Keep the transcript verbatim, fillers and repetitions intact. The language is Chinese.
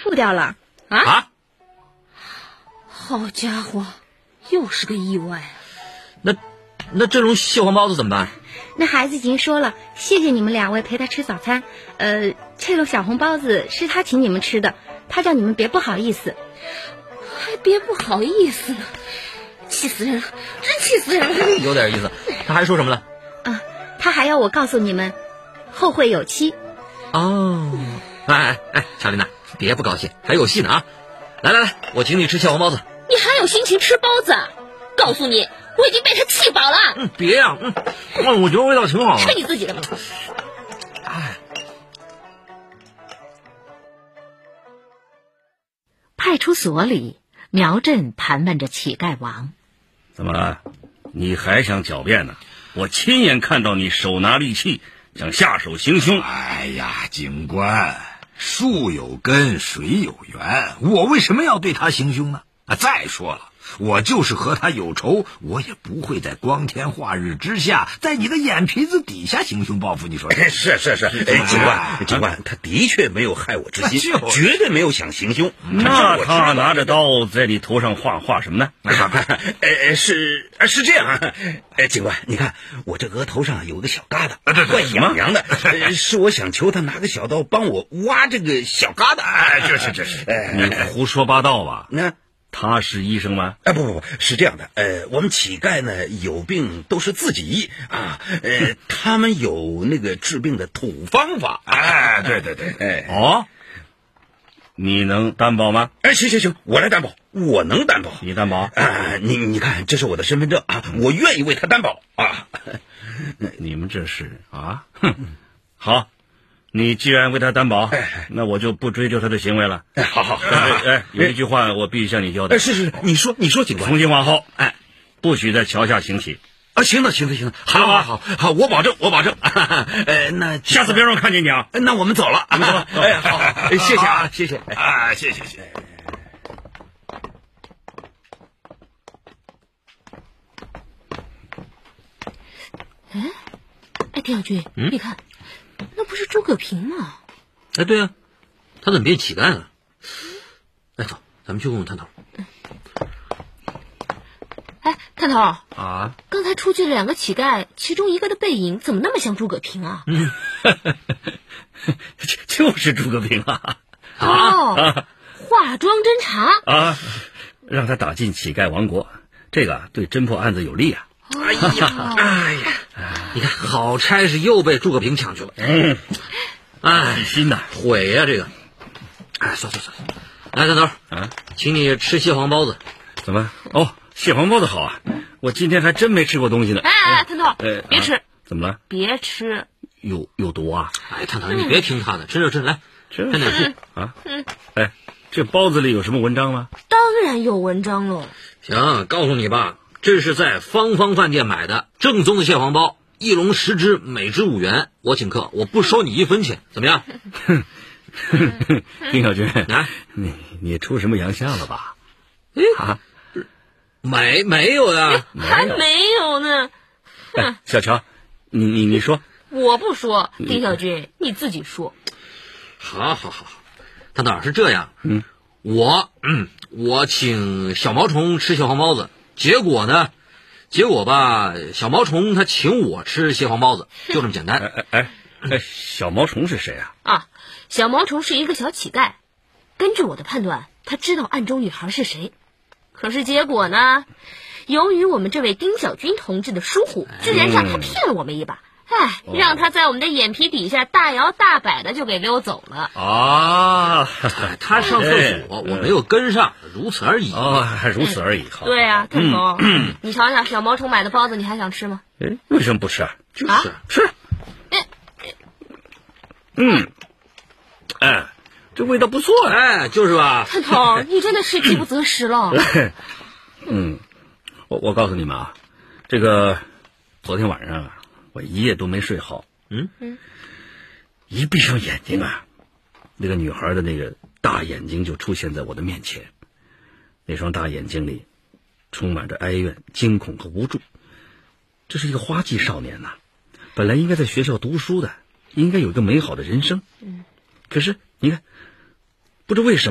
付掉了。 啊？ 啊？ 好家伙，又是个意外。 那那这笼蟹黄包子怎么办？ 那孩子已经说了，谢谢你们两位陪他吃早餐。呃，这笼小红包子是他请你们吃的，他叫你们别不好意思。 还别不好意思呢，气死人了，真气死人了。 有点意思。他还说什么了？ 啊，他还要我告诉你们，后会有期。 哦，哎哎哎，乔琳娜，别不高兴，还有戏呢啊！来来来，我请你吃蟹黄包子。 你还有心情吃包子啊？告诉你，我已经被他气饱了。 嗯，别呀、啊，嗯，嗯，我觉得味道挺好的。 吃你自己的吧。 哎。 派出所里，苗振盘问着乞丐王：“ 怎么了？你还想狡辩呢？我亲眼看到你手拿利器，想下手行凶。” 哎呀，警官，树有根，水有源，我为什么要对他行凶呢？啊，再说了，我就是和他有仇，我也不会在光天化日之下，在你的眼皮子底下行凶报复。你说是是是，哎，警官，警官，他的确没有害我之心，绝对没有想行凶。那他拿着刀在你头上画画什么呢？呃，是是这样啊，哎，警官，你看我这额头上有个小疙瘩，怪痒痒的，是我想求他拿个小刀帮我挖这个小疙瘩。 哎，这是这是， 你胡说八道吧？ 那。 他是医生吗？ 哎，不不不，是这样的，呃，我们乞丐呢有病都是自己医啊，呃，他们有那个治病的土方法。 哎，对对对， 哎， 哦，你能担保吗？ 哎，行行行，我来担保，我能担保。 你担保啊？你你看，这是我的身份证啊，我愿意为他担保啊。 你们这是啊？哼，好。你既然为他担保， 哎， 那我就不追究他的行为了。 哎，好好， 哎哎，有一句话我必须向你交代。 哎，是是，你说你说，警官， 从今往后，哎，不许在桥下行乞。 啊，行了行了行了，好好好好，我保证我保证。呃，那下次别让我看见你啊。 那我们走了，我们走了。哎，好，谢谢啊，谢谢啊，谢谢谢谢。 哎，哎，丁小军， 嗯， 你看。那不是诸葛平吗？ 哎，对啊，他怎么变乞丐了？哎，走，咱们去问问探头。 哎，探头啊， 刚才出去了两个乞丐，其中一个的背影怎么那么像诸葛平啊？ 嗯， 就是诸葛平啊！ 哦，啊、化妆侦查啊，让他打进乞丐王国，这个对侦破案子有利啊！ 哎呀，哎呀，你看，好差事又被诸葛平抢去了。 嗯， 哎， 心呐， 毁呀、啊、这个！哎，算算算，来，探头啊，请你吃蟹黄包子。 怎么？哦，蟹黄包子好啊！我今天还真没吃过东西呢。 哎哎，探头， 哎， 别吃、 啊！怎么了？ 别吃， 有有毒啊！ 哎，探头，你别听他的，吃就吃，来， 吃看点书啊！哎，这包子里有什么文章吗？ 当然有文章了。 行，告诉你吧。这是在芳芳饭店买的正宗的蟹黄包，一笼十只，每只五元，我请客，我不收你一分钱，怎么样？ 丁小军， 啊， 你你出什么洋相了吧？ 哎啊， 没没有呀， 还没有呢。 哎，小乔，你你你说， 我不说，丁小军你自己说。 好好好，他哪是这样？ 嗯， 我嗯，我请小毛虫吃蟹黄包子。结果呢？结果吧，小毛虫他请我吃蟹黄包子，就这么简单。 哎哎哎，小毛虫是谁啊？ 啊，小毛虫是一个小乞丐。根据我的判断，他知道案中女孩是谁。可是结果呢？由于我们这位丁小军同志的疏忽，居然让他骗了我们一把。哎，让他在我们的眼皮底下大摇大摆的就给溜走了。 啊，他上厕所，我没有跟上，如此而已。 哦，还如此而已。好， 对啊，探头，嗯，你瞧瞧，小毛虫买的包子，你还想吃吗？ 哎，为什么不吃啊？ 就是啊是。嗯，哎，这味道不错， 哎，就是吧？ 探头，你真的是饥不择食了。 嗯，我我告诉你们啊，这个昨天晚上啊。我一夜都没睡好， 嗯嗯， 一闭上眼睛啊，那个女孩的那个大眼睛就出现在我的面前，那双大眼睛里充满着哀怨、惊恐和无助。这是一个花季少年呐、啊，本来应该在学校读书的，应该有一个美好的人生，嗯，可是你看，不知为什么。